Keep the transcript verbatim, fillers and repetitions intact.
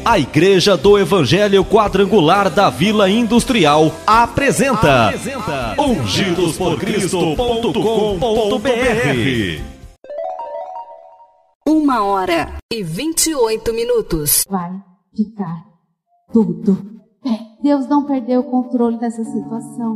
A Igreja do Evangelho Quadrangular da Vila Industrial apresenta, apresenta ungidos por cristo ponto com ponto b r. Uma hora e vinte e oito minutos. Vai ficar tudo bem. Deus não perdeu o controle dessa situação.